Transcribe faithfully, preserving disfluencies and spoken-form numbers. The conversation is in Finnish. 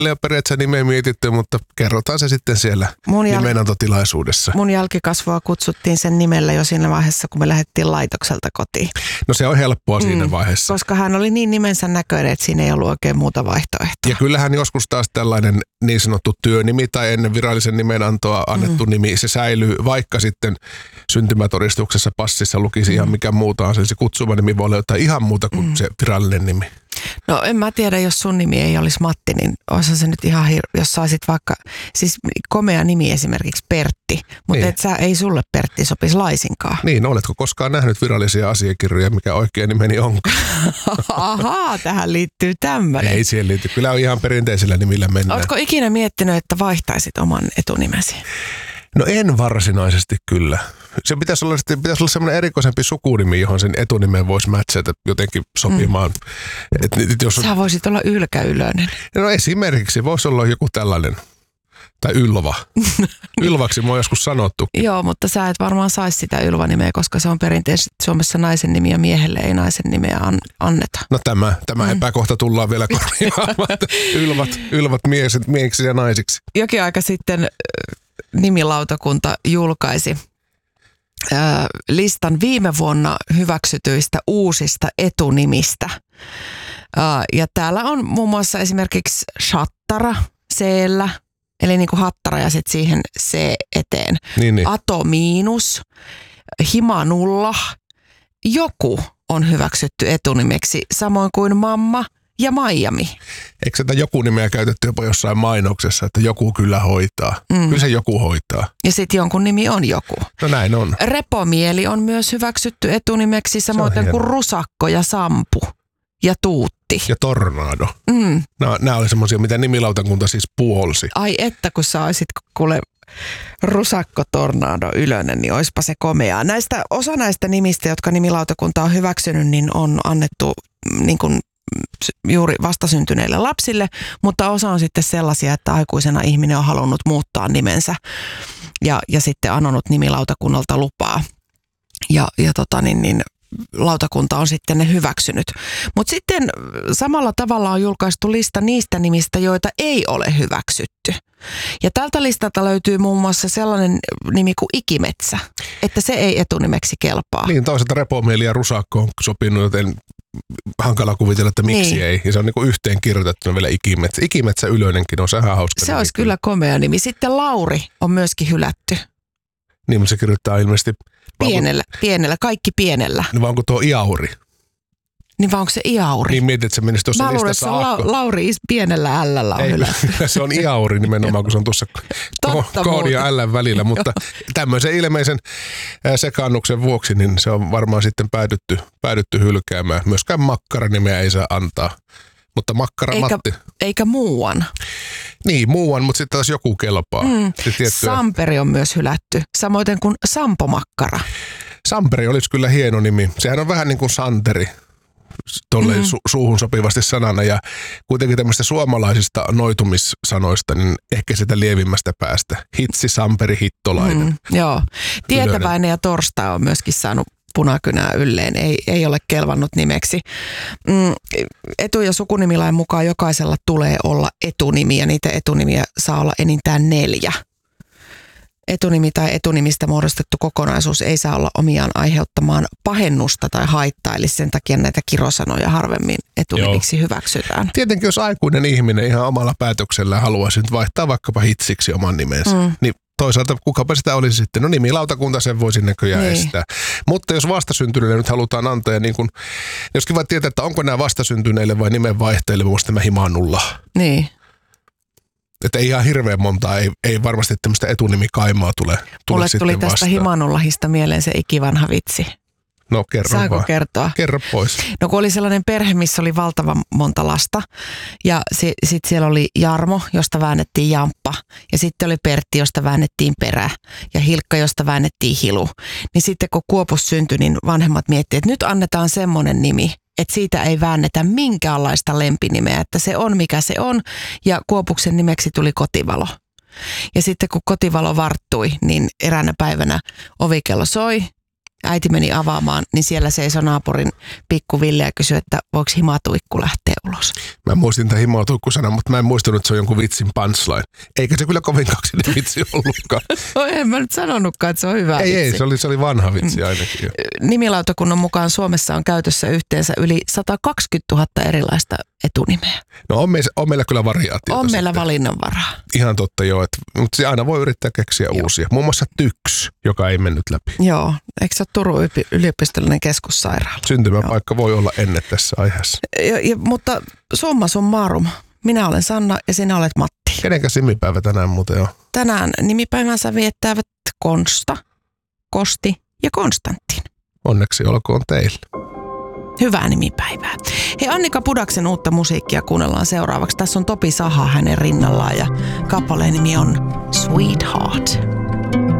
ei ole periaatteessa nimeä mietitty, mutta kerrotaan se sitten siellä mun jäl- nimenantotilaisuudessa. Mun jälkikasvua kutsuttiin sen nimellä jo siinä vaiheessa, kun me lähdettiin laitokselta kotiin. No se on helppoa mm, siinä vaiheessa. Koska hän oli niin nimensä näköinen, että siinä ei ollut oikein muuta vaihtoehtoa. Ja kyllähän joskus taas tällainen niin sanottu työnimi tai ennen virallisen nimenantoa annettu mm. nimi, se säilyy, vaikka sitten syntymätodistuksessa passissa lukisi mm. ihan mikä muuta on. Se kutsuva nimi voi olla jotain ihan muuta kuin mm. se virallinen nimi. No en mä tiedä, jos sun nimi ei olisi Matti, niin olisi se nyt ihan hir- jos saisit vaikka, siis komea nimi esimerkiksi Pertti, mutta niin. Et sä ei sulle Pertti sopisi laisinkaan. Niin, oletko koskaan nähnyt virallisia asiakirjoja, mikä oikein nimeni onkaan? Ahaa, tähän liittyy tämmöinen. Ei siihen liity, kyllä on ihan perinteisellä nimillä mennään. Oletko ikinä miettinyt, että vaihtaisit oman etunimesi? No en varsinaisesti kyllä. Se pitäisi olla, pitäisi olla semmoinen erikoisempi sukunimi, johon sen etunimen voisi matchata jotenkin sopimaan. Mm. Et, et jos on... Sä voisit olla Ylkä Ylönen. No esimerkiksi voisi olla joku tällainen. Tai Ylva. Ylvaksi mä oon joskus sanottu. Joo, mutta sä et varmaan saisi sitä Ylva-nimeä, koska se on perinteisesti Suomessa naisen nimi ja miehelle ei naisen nimeä an- anneta. No tämä, tämä mm. epäkohta tullaan vielä korjaamaan. Ylvat, ylvat miesit, miehiksi ja naisiksi. Jokin aika sitten nimilautakunta julkaisi ää, listan viime vuonna hyväksytyistä uusista etunimistä. Ää, ja täällä on muun muassa esimerkiksi Shattara C-llä, eli niin kuin hattara ja sitten siihen C eteen. Niin, niin. Ato miinus, Himanulla, joku on hyväksytty etunimeksi, samoin kuin Mamma ja Miami. Eikö sitä joku nimeä käytetty jopa jossain mainoksessa, että joku kyllä hoitaa? Mm. Kyllä se joku hoitaa. Ja sitten jonkun nimi on joku. No näin on. Repomieli on myös hyväksytty etunimeksi, samoin kuin Rusakko ja Sampu ja Tuutti. Ja Tornado. Mm. Nämä, nämä oli semmoisia, mitä nimilautakunta siis puolsi. Ai että, kun sä olisit kuule Rusakko, Tornado, Ylönen, niin oispa se komeaa. Näistä, osa näistä nimistä, jotka nimilautakunta on hyväksynyt, niin on annettu niin kuin juuri vastasyntyneille lapsille, mutta osa on sitten sellaisia, että aikuisena ihminen on halunnut muuttaa nimensä ja, ja sitten anonut nimilautakunnalta lupaa. Ja, ja tota niin, niin lautakunta on sitten ne hyväksynyt. Mutta sitten samalla tavalla on julkaistu lista niistä nimistä, joita ei ole hyväksytty. Ja tältä listalta löytyy muun muassa sellainen nimi kuin Ikimetsä, että se ei etunimeksi kelpaa. Niin, toisaalta Repomieli ja Rusakko on sopinut, joten hankala kuvitella, että miksi niin. ei. Ja se on niinku yhteen kirjoitettuna vielä Ikimetsä. Ikimetsä Ylönenkin on se ihan hauska. Se olisi kyllä komea nimi. Sitten Lauri on myöskin hylätty. Niin, mutta se kirjoittaa ilmeisesti... Pienellä, onko, pienellä, kaikki pienellä. Niin vai onko tuo Iauri? Niin vai onko se Iauri? Niin mietit, että se menisi tuossa listassa. Mä luulen, että la- Lauri pienellä L:llä on hylätty. Se on Iauri nimenomaan, kun se on tuossa koodi ja L:n välillä. Mutta tämmöisen ilmeisen sekaannuksen vuoksi, niin se on varmaan sitten päädytty, päädytty hylkäämään. Myöskään Makkara-nimeä ei saa antaa. Mutta Makkara eikä, Matti. Eikä muuan. Niin, muuan, mutta sitten taas joku kelpaa. Mm. Tiettyä... Samperi on myös hylätty, samoin kuin Sampo Makkara. Samperi olisi kyllä hieno nimi. Sehän on vähän niin kuin Santeri, tolleen mm. su- suuhun sopivasti sanana. Ja kuitenkin tämmöistä suomalaisista noitumissanoista, niin ehkä sitä lievimmästä päästä. Hitsi, Samperi, Hittolainen. Mm, joo. Tietäväinen ja Torstai on myöskin saanut punakynää ylleen, ei, ei ole kelvannut nimeksi. Mm, etu- ja sukunimilain mukaan jokaisella tulee olla etunimi ja niitä etunimiä saa olla enintään neljä. Etunimi tai etunimistä muodostettu kokonaisuus ei saa olla omiaan aiheuttamaan pahennusta tai haittaa, eli sen takia näitä kirosanoja harvemmin etunimiksi Joo. hyväksytään. Tietenkin jos aikuinen ihminen ihan omalla päätöksellä haluaisi nyt vaihtaa vaikkapa Hitsiksi oman nimensä, mm. niin toisaalta kukapa sitä olisi sitten, no nimilautakunta sen voisi näköjään niin. estää. Mutta jos vastasyntyneille nyt halutaan antaa, ja niin kun, joskin vaan tietää, että onko nämä vastasyntyneille vai nimenvaihtajille, muista tämä Himanulla. Niin. Että ei ihan hirveän montaa, ei, ei varmasti tämmöistä etunimikaimaa tule, tule Mulle sitten tuli tästä vastaan. Himanullahista mieleen se ikivanha vitsi. No kerro Saako vaan. kertoa? Kerro pois. No kun oli sellainen perhe, missä oli valtavan monta lasta ja si- sitten siellä oli Jarmo, josta väännettiin Jamppa ja sitten oli Pertti, josta väännettiin Perä ja Hilkka, josta väännettiin Hilu. Niin sitten kun Kuopus syntyi, niin vanhemmat miettivät, että nyt annetaan semmoinen nimi, että siitä ei väännetä minkäänlaista lempinimeä, että se on mikä se on ja Kuopuksen nimeksi tuli Kotivalo. Ja sitten kun Kotivalo varttui, niin eräänä päivänä ovikello soi äiti meni avaamaan, niin siellä seisoi naapurin pikku Ville ja kysyi, että voiko himatuikku lähteä ulos. Mä muistin tämän himatuikku-sanan, mutta mä en muistanut, että se on jonkun vitsin punchline. Eikä se kyllä kovin kaksinen vitsi ollutkaan. No en mä nyt sanonutkaan, että se on hyvä ei, vitsi. Ei, se oli, se oli vanha vitsi ainakin. Nimilautakunnan mukaan Suomessa on käytössä yhteensä yli sata kaksikymmentätuhatta erilaista etunimeä. No on, me, on meillä kyllä variaatiota. On meillä sitten. Valinnanvaraa. Ihan totta joo, että, mutta se aina voi yrittää keksiä joo. uusia. Muun muassa Tyks, joka ei mennyt läpi. Joo, eikö se ole Turun yliopistollinen keskussairaala? Syntymäpaikka voi olla ennen tässä aiheessa. Ja, ja, mutta summa summarum, minä olen Sanna ja sinä olet Matti. Kenenkäs nimipäivä tänään muuten on? Tänään nimipäivänsä viettävät Konsta, Kosti ja Konstantin. Onneksi olkoon teille. Hyvää nimipäivää. Hei, Annika Pudaksen uutta musiikkia kuunnellaan seuraavaksi. Tässä on Topi Saha hänen rinnallaan ja kappaleen nimi on Sweetheart.